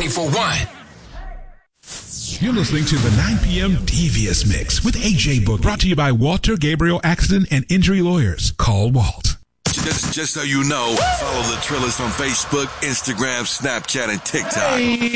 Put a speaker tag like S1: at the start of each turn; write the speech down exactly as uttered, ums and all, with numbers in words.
S1: ninety-four point one.
S2: You're listening to the nine p.m. Devious Mix with A J Book, brought to you by Walter Gabriel Accident and Injury Lawyers. Call Walt.
S3: Just, just so you know, follow the Trillers on Facebook, Instagram, Snapchat, and TikTok. Hey.